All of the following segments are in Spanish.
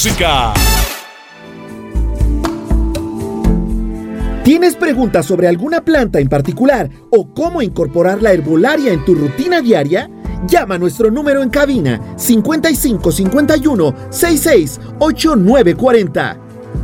música. ¿Tienes preguntas sobre alguna planta en particular o cómo incorporar la herbolaria en tu rutina diaria? Llama a nuestro número en cabina 55 51 66 8940.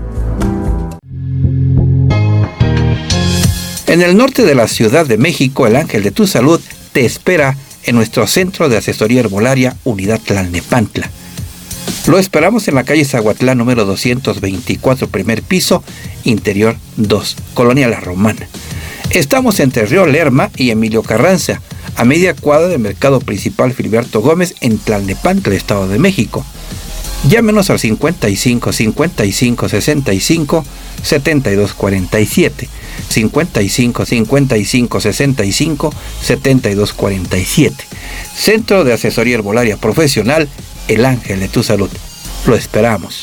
En el norte de la Ciudad de México, el Ángel de tu Salud te espera en nuestro Centro de Asesoría Herbolaria Unidad Tlalnepantla. Lo esperamos en la calle Zahuatlán número 224, primer piso, interior 2, Colonia La Romana. Estamos entre Río Lerma y Emilio Carranza, a media cuadra del Mercado Principal Filiberto Gómez en Tlalnepantla, Estado de México. Llámenos al 55 55 65 72 47, 55 55 65 72 47. Centro de Asesoría Herbolaria Profesional, El Ángel de tu Salud. Lo esperamos.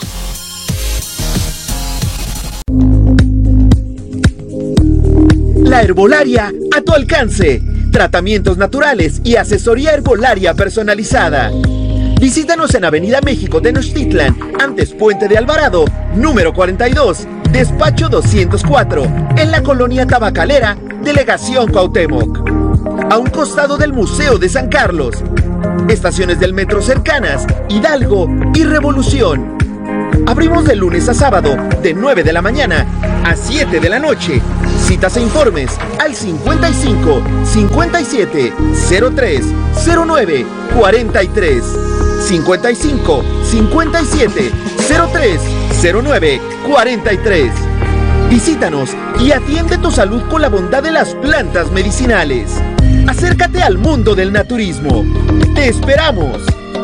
La herbolaria a tu alcance. Tratamientos naturales y asesoría herbolaria personalizada. Visítanos en Avenida México Tenochtitlan, antes Puente de Alvarado, número 42, despacho 204, en la colonia Tabacalera, Delegación Cuauhtémoc. A un costado del Museo de San Carlos. Estaciones del metro cercanas, Hidalgo y Revolución. Abrimos de lunes a sábado, de 9 de la mañana a 7 de la noche. Citas e informes al 55 57 03 09 43. 55 57 03 09 43. Visítanos y atiende tu salud con la bondad de las plantas medicinales. Acércate al mundo del naturismo. ¡Te esperamos!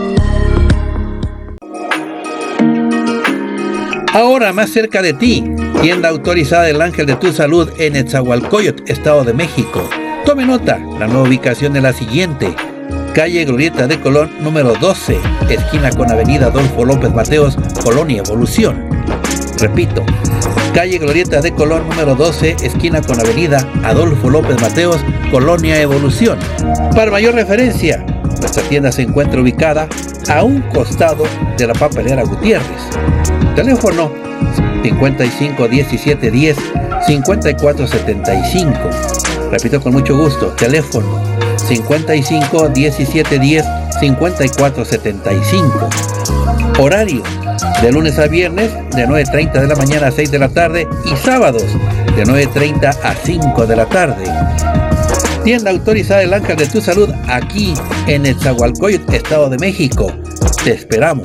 Ahora más cerca de ti, tienda autorizada El Ángel de tu Salud en Nezahualcóyotl, Estado de México. Tome nota, la nueva ubicación es la siguiente: calle Glorieta de Colón número 12, esquina con avenida Adolfo López Mateos, Colonia Evolución. Repito, calle Glorieta de Colón número 12, esquina con avenida Adolfo López Mateos, Colonia Evolución. Para mayor referencia, nuestra tienda se encuentra ubicada a un costado de la papelera Gutiérrez. Teléfono 55 17 10 54 75. Repito con mucho gusto, teléfono 55 17 10 54 75. Horario de lunes a viernes de 9:30 de la mañana a 6 de la tarde y sábados de 9:30 a 5 de la tarde. Tienda autorizada El Ángel de tu Salud aquí en Nezahualcóyotl, Estado de México. Te esperamos.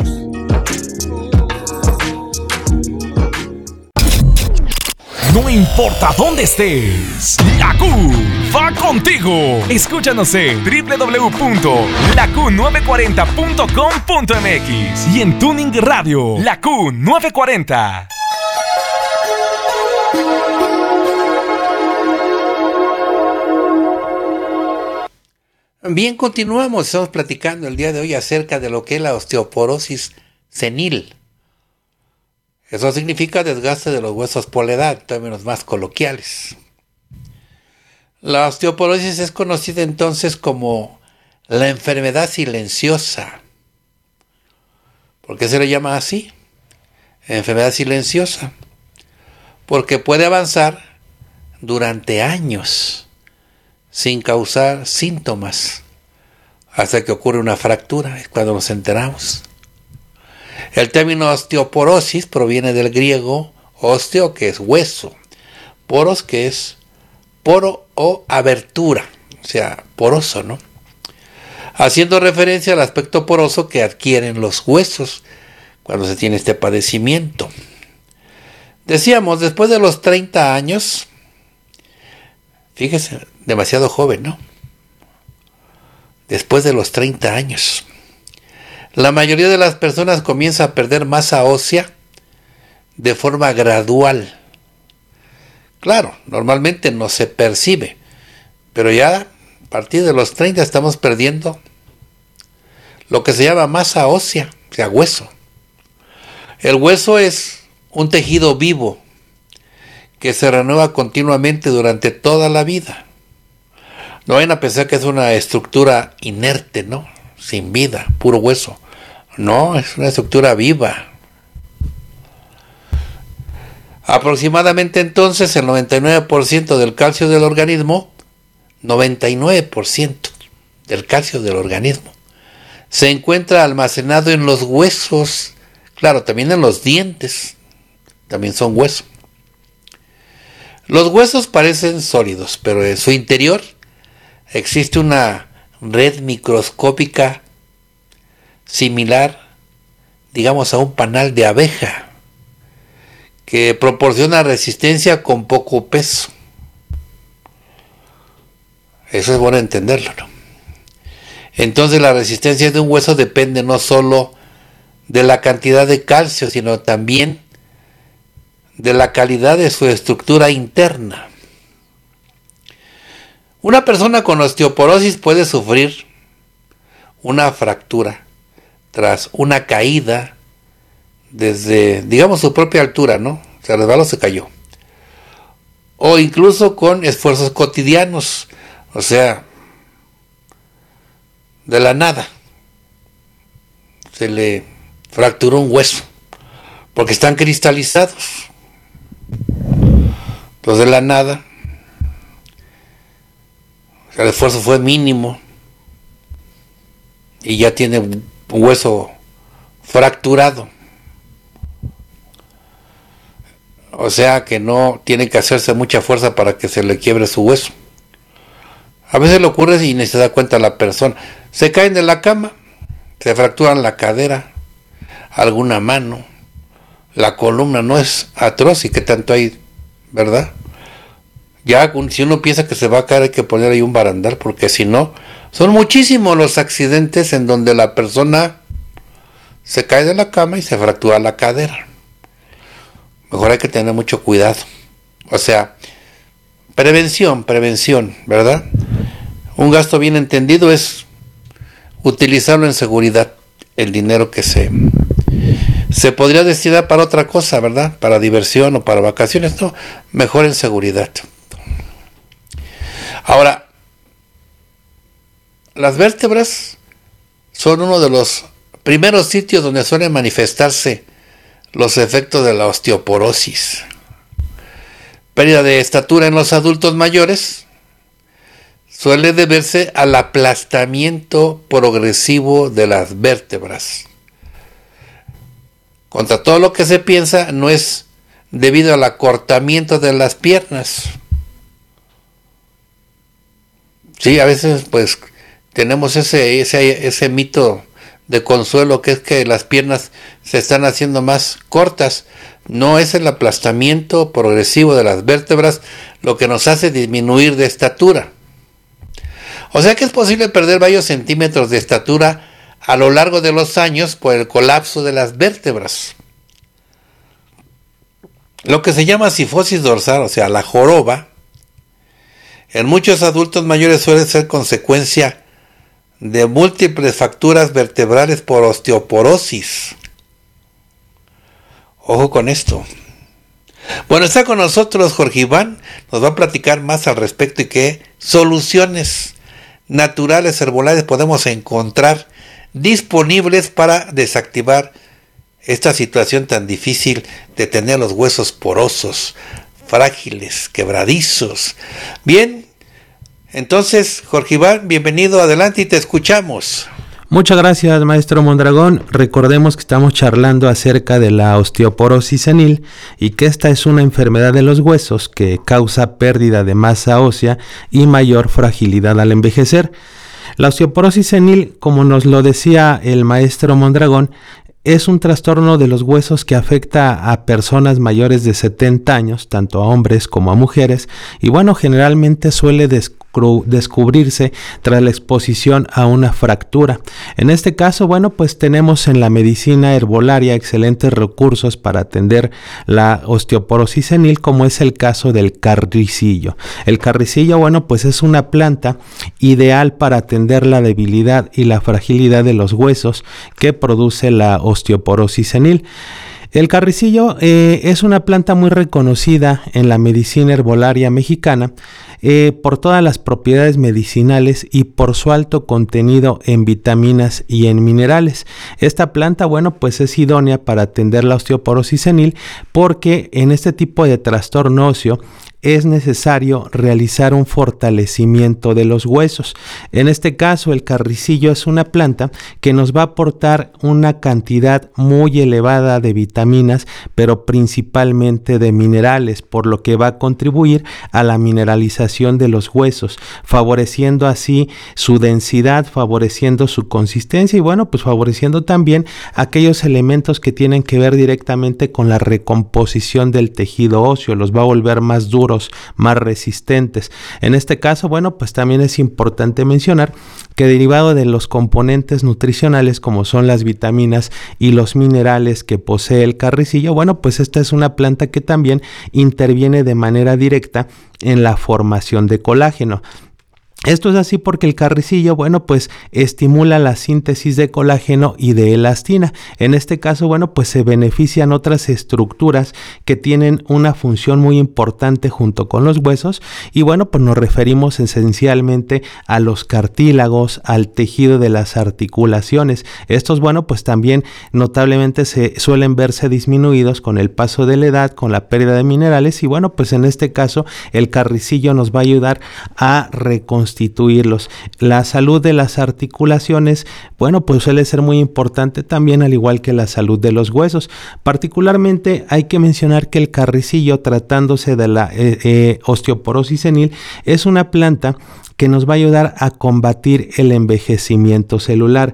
No importa dónde estés, la Q va contigo. Escúchanos en www.laQ940.com.mx y en Tuning Radio, la Q940. Bien, continuamos. Estamos platicando el día de hoy acerca de lo que es la osteoporosis senil. Eso significa desgaste de los huesos por la edad, en términos más coloquiales. La osteoporosis es conocida entonces como la enfermedad silenciosa. ¿Por qué se le llama así? Enfermedad silenciosa. Porque puede avanzar durante años sin causar síntomas hasta que ocurre una fractura, es cuando nos enteramos. El término osteoporosis proviene del griego osteo, que es hueso, poros, que es poro o abertura, o sea, poroso, ¿no? Haciendo referencia al aspecto poroso que adquieren los huesos cuando se tiene este padecimiento. Decíamos, después de los 30 años, fíjese, demasiado joven, ¿no? Después de los 30 años, la mayoría de las personas comienza a perder masa ósea de forma gradual. Claro, normalmente no se percibe, pero ya a partir de los 30 estamos perdiendo lo que se llama masa ósea, o sea, hueso. El hueso es un tejido vivo que se renueva continuamente durante toda la vida. No vayan a pensar que es una estructura inerte, ¿no? Sin vida, puro hueso. No, es una estructura viva. Aproximadamente entonces el 99% del calcio del organismo, 99% del calcio del organismo, se encuentra almacenado en los huesos, claro, también en los dientes, también son huesos. Los huesos parecen sólidos, pero en su interior existe una red microscópica similar, digamos, a un panal de abeja, que proporciona resistencia con poco peso. Eso es bueno entenderlo, ¿no? Entonces la resistencia de un hueso depende no solo de la cantidad de calcio, sino también de la calidad de su estructura interna. Una persona con osteoporosis puede sufrir una fractura tras una caída desde, digamos, su propia altura, ¿no? Se resbaló, se cayó. O incluso con esfuerzos cotidianos, o sea, de la nada se le fracturó un hueso, porque están cristalizados. Entonces de la nada, el esfuerzo fue mínimo y ya tiene un hueso fracturado. O sea que no tiene que hacerse mucha fuerza para que se le quiebre su hueso. A veces le ocurre y ni se da cuenta la persona. Se caen de la cama, se fracturan la cadera, alguna mano, la columna. No es atroz y que tanto hay, ¿verdad? Ya si uno piensa que se va a caer hay que poner ahí un barandal, porque si no, son muchísimos los accidentes en donde la persona se cae de la cama y se fractura la cadera. Mejor hay que tener mucho cuidado. O sea, prevención, ¿verdad? Un gasto bien entendido es utilizarlo en seguridad. El dinero que se podría destinar para otra cosa, ¿verdad? Para diversión o para vacaciones, no, mejor en seguridad. Ahora, las vértebras son uno de los primeros sitios donde suelen manifestarse los efectos de la osteoporosis. Pérdida de estatura en los adultos mayores suele deberse al aplastamiento progresivo de las vértebras. Contra todo lo que se piensa, no es debido al acortamiento de las piernas. Sí, a veces pues tenemos ese mito de consuelo, que es que las piernas se están haciendo más cortas. No es el aplastamiento progresivo de las vértebras lo que nos hace disminuir de estatura. O sea que es posible perder varios centímetros de estatura a lo largo de los años por el colapso de las vértebras. Lo que se llama cifosis dorsal, o sea, la joroba, en muchos adultos mayores suele ser consecuencia de múltiples fracturas vertebrales por osteoporosis. Ojo con esto. Bueno, está con nosotros Jorge Iván, nos va a platicar más al respecto y qué soluciones naturales herbolares podemos encontrar disponibles para desactivar esta situación tan difícil de tener los huesos porosos, frágiles, quebradizos. Bien, entonces Jorge Iván, bienvenido, adelante y te escuchamos. Muchas gracias, maestro Mondragón. Recordemos que estamos charlando acerca de la osteoporosis senil y que esta es una enfermedad de los huesos que causa pérdida de masa ósea y mayor fragilidad al envejecer. La osteoporosis senil, como nos lo decía el maestro Mondragón, es un trastorno de los huesos que afecta a personas mayores de 70 años, tanto a hombres como a mujeres, y bueno, generalmente suele descubrirse tras la exposición a una fractura. En este caso, bueno, pues tenemos en la medicina herbolaria excelentes recursos para atender la osteoporosis senil, como es el caso del carricillo. El carricillo, bueno, pues es una planta ideal para atender la debilidad y la fragilidad de los huesos que produce la osteoporosis senil. El carricillo es una planta muy reconocida en la medicina herbolaria mexicana por todas las propiedades medicinales y por su alto contenido en vitaminas y en minerales. Esta planta, bueno, pues es idónea para atender la osteoporosis senil porque en este tipo de trastorno óseo es necesario realizar un fortalecimiento de los huesos. En este caso, el carricillo es una planta que nos va a aportar una cantidad muy elevada de vitaminas, pero principalmente de minerales, por lo que va a contribuir a la mineralización de los huesos, favoreciendo así su densidad, favoreciendo su consistencia y bueno, pues favoreciendo también aquellos elementos que tienen que ver directamente con la recomposición del tejido óseo, los va a volver más duros, más resistentes. En este caso, bueno, pues también es importante mencionar que derivado de los componentes nutricionales como son las vitaminas y los minerales que posee el carricillo, bueno, pues esta es una planta que también interviene de manera directa en la formación de colágeno. Esto es así porque el carricillo, bueno, pues estimula la síntesis de colágeno y de elastina. En este caso, bueno, pues se benefician otras estructuras que tienen una función muy importante junto con los huesos y bueno, pues nos referimos esencialmente a los cartílagos, al tejido de las articulaciones. Estos, bueno, pues también notablemente se suelen verse disminuidos con el paso de la edad, con la pérdida de minerales y bueno, pues en este caso el carricillo nos va a ayudar a reconstituirlos. La salud de las articulaciones, bueno, pues suele ser muy importante también, al igual que la salud de los huesos. Particularmente hay que mencionar que el carricillo, tratándose de la osteoporosis senil, es una planta que nos va a ayudar a combatir el envejecimiento celular.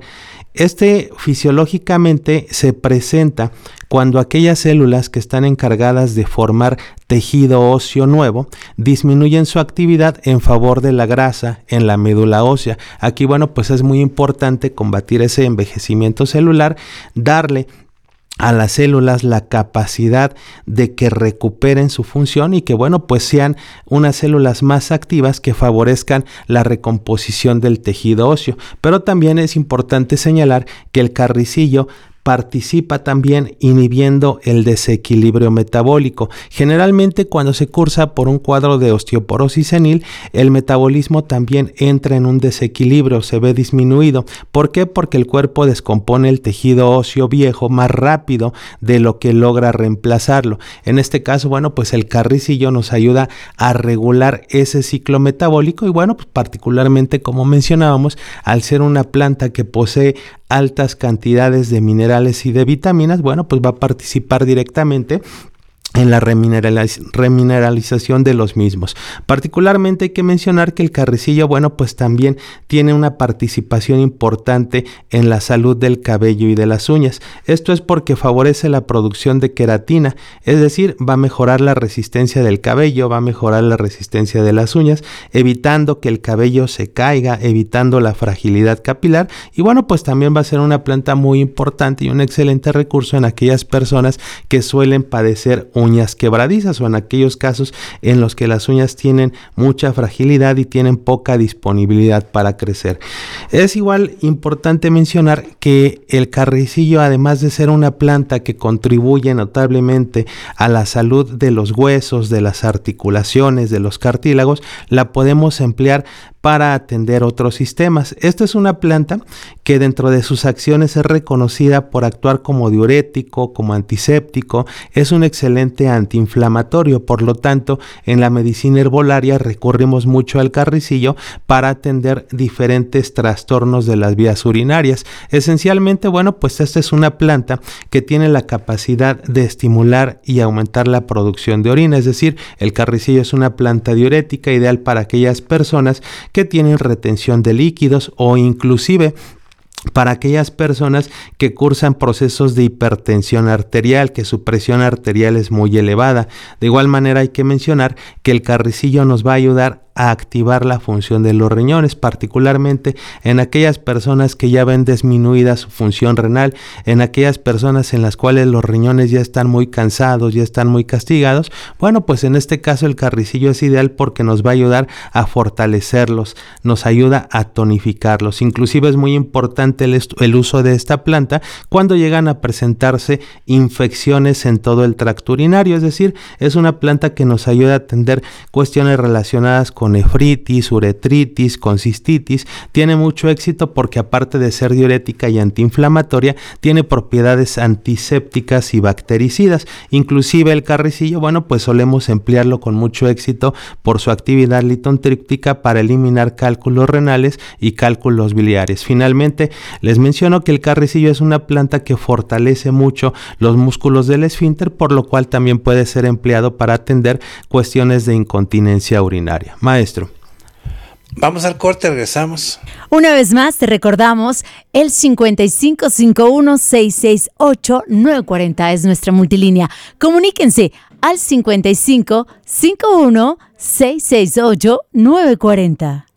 Fisiológicamente se presenta cuando aquellas células que están encargadas de formar tejido óseo nuevo disminuyen su actividad en favor de la grasa en la médula ósea. Aquí, bueno, pues es muy importante combatir ese envejecimiento celular, darle a las células la capacidad de que recuperen su función y que, bueno, pues sean unas células más activas que favorezcan la recomposición del tejido óseo. Pero también es importante señalar que el carricillo participa también inhibiendo el desequilibrio metabólico. Generalmente cuando se cursa por un cuadro de osteoporosis senil, el metabolismo también entra en un desequilibrio, se ve disminuido. ¿Por qué? Porque el cuerpo descompone el tejido óseo viejo más rápido de lo que logra reemplazarlo. En este caso, bueno, pues el carricillo nos ayuda a regular ese ciclo metabólico y bueno, pues particularmente como mencionábamos, al ser una planta que posee altas cantidades de minerales y de vitaminas, bueno, pues va a participar directamente en la remineralización de los mismos. Particularmente hay que mencionar que el carricillo, bueno, pues también tiene una participación importante en la salud del cabello y de las uñas. Esto es porque favorece la producción de queratina, es decir, va a mejorar la resistencia del cabello, va a mejorar la resistencia de las uñas, evitando que el cabello se caiga, evitando la fragilidad capilar y bueno, pues también va a ser una planta muy importante y un excelente recurso en aquellas personas que suelen padecer uñas quebradizas o en aquellos casos en los que las uñas tienen mucha fragilidad y tienen poca disponibilidad para crecer. Es igual importante mencionar que el carricillo, además de ser una planta que contribuye notablemente a la salud de los huesos, de las articulaciones, de los cartílagos, la podemos emplear para atender otros sistemas. Esta es una planta que dentro de sus acciones es reconocida por actuar como diurético, como antiséptico, es un excelente antiinflamatorio, por lo tanto en la medicina herbolaria recurrimos mucho al carricillo para atender diferentes trastornos de las vías urinarias. Esencialmente, bueno, pues esta es una planta que tiene la capacidad de estimular y aumentar la producción de orina, es decir, el carricillo es una planta diurética ideal para aquellas personas que tienen retención de líquidos o inclusive para aquellas personas que cursan procesos de hipertensión arterial, que su presión arterial es muy elevada. De igual manera hay que mencionar que el carricillo nos va a ayudar a activar la función de los riñones, particularmente en aquellas personas que ya ven disminuida su función renal, en aquellas personas en las cuales los riñones ya están muy cansados, ya están muy castigados. Bueno, pues en este caso el carricillo es ideal porque nos va a ayudar a fortalecerlos, nos ayuda a tonificarlos. Inclusive es muy importante el uso de esta planta cuando llegan a presentarse infecciones en todo el tracto urinario, es decir, es una planta que nos ayuda a atender cuestiones relacionadas con nefritis, uretritis, con cistitis. Tiene mucho éxito porque aparte de ser diurética y antiinflamatoria, tiene propiedades antisépticas y bactericidas. Inclusive el carricillo, bueno, pues solemos emplearlo con mucho éxito por su actividad litontríptica para eliminar cálculos renales y cálculos biliares. Finalmente, les menciono que el carricillo es una planta que fortalece mucho los músculos del esfínter, por lo cual también puede ser empleado para atender cuestiones de incontinencia urinaria. Maestro. Vamos al corte, regresamos. Una vez más te recordamos, el 5551-668-940 es nuestra multilínea. Comuníquense al 5551-668-940.